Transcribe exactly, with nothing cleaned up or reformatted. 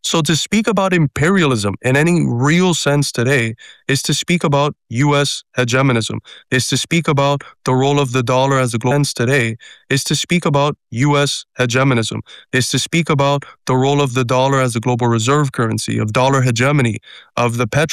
So to speak about imperialism in any real sense today is to speak about U S hegemonism, is to speak about the role of the dollar as a global sense today, is to speak about U S hegemonism, is to speak about the role of the dollar as a global reserve currency, of dollar hegemony, of the petro